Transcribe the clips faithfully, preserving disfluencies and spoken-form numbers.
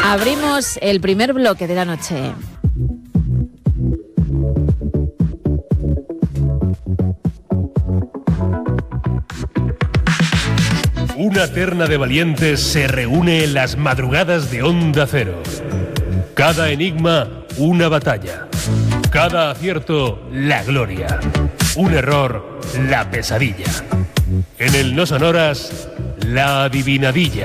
Abrimos el primer bloque de la noche. Una terna de valientes se reúne en las madrugadas de Onda Cero. Cada enigma, una batalla. Cada acierto, la gloria. Un error, la pesadilla. En el No Sonoras, la adivinadilla.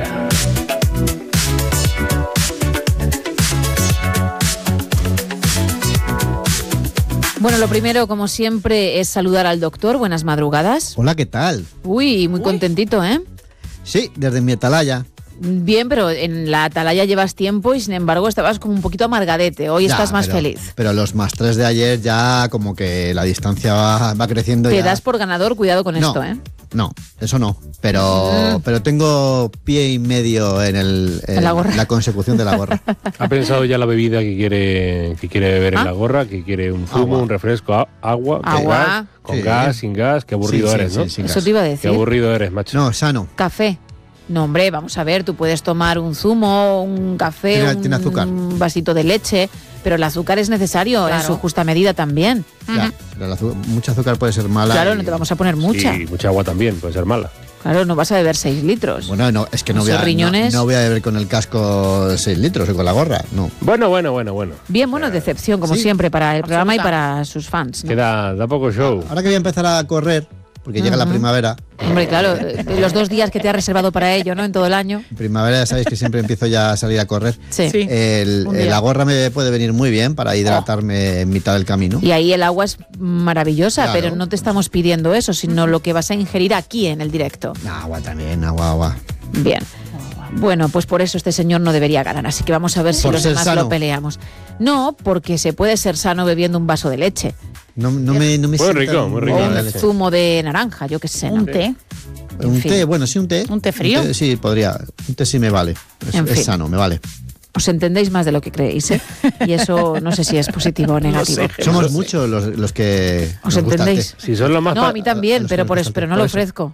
Bueno, lo primero, como siempre, es saludar al doctor. Buenas madrugadas. Hola, ¿qué tal? Uy, muy Uy. contentito, ¿eh? Sí, desde mi atalaya. Bien, pero en la atalaya llevas tiempo y sin embargo estabas como un poquito amargadete. Hoy ya, estás más pero, feliz. Pero los más tres de ayer ya como que la distancia va, va creciendo. Te ya. das por ganador, cuidado con no, esto, ¿eh? No, eso no. Pero, mm. pero tengo pie y medio en, el, en, en la, la consecución de la gorra. ¿Ha pensado ya la bebida que quiere, que quiere beber ¿Ah? en la gorra? Que quiere un zumo, agua. un refresco, agua, agua. Con gas, con sí. gas, sin gas. Qué aburrido sí, eres, sí, ¿no? Sí, sin eso gas. te iba a decir. Qué aburrido eres, macho. No, sano. Café. No, hombre, vamos a ver, tú puedes tomar un zumo, un café, tiene, un, tiene azúcar. un vasito de leche, pero el azúcar es necesario claro. en su justa medida también. Ya, pero el azúcar, mucho azúcar puede ser mala. Claro, y... no te vamos a poner mucha. Y mucha agua también puede ser mala. Claro, no vas a beber seis litros. Bueno, no, es que no voy, a, riñones... no, no voy a beber con el casco seis litros o con la gorra, no. Bueno, bueno, bueno, bueno. Bien, bueno, decepción, como ¿Sí? siempre, para el programa y para sus fans, ¿no? Queda, da poco show. Ahora que voy a empezar a correr, porque uh-huh. llega la primavera. Hombre, claro, los dos días que te has reservado para ello, ¿no? En todo el año. En primavera ya sabéis que siempre empiezo ya a salir a correr. Sí. sí. El, el, la gorra me puede venir muy bien para hidratarme oh. en mitad del camino. Y ahí el agua es maravillosa, claro. pero no te estamos pidiendo eso, sino lo que vas a ingerir aquí en el directo. Agua también, agua, agua. Bien. Bueno, pues por eso este señor no debería ganar, así que vamos a ver si por los demás sano. lo peleamos. No, porque se puede ser sano bebiendo un vaso de leche. No, no me, no me muy rico, muy rico. O un zumo de naranja, yo qué sé. Un ¿no? té. Un en té, fin. bueno, sí, un té. ¿Un té frío? Un té, sí, podría. Un té sí me vale. Es, en es fin. sano, me vale. Os entendéis más de lo que creéis, ¿eh? Y eso no sé si es positivo o negativo. No sé, Somos no sé. muchos los, los que. ¿Os entendéis? Si son los más no, a mí también, a pero por eso, pero no lo ofrezco.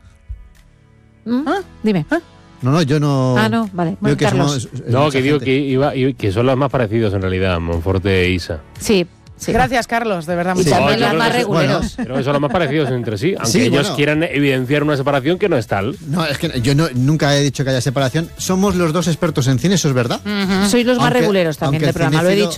¿Mm? ¿Ah? Dime. ¿Ah? No, no, yo no. Ah, no, vale. Bueno, que Carlos. somos, no, que digo que, iba, que son los más parecidos en realidad, Monforte e Isa. Sí. Sí. Gracias, Carlos, de verdad. Y sí. también no, las más reguleros. Bueno. Pero son los más parecidos entre sí, aunque sí, ellos bueno. quieran evidenciar una separación que no es tal. No, es que yo no, nunca he dicho que haya separación. Somos los dos expertos en cine, eso es verdad. Uh-huh. Sois los más aunque, reguleros también del programa, cinéfilo, lo he dicho.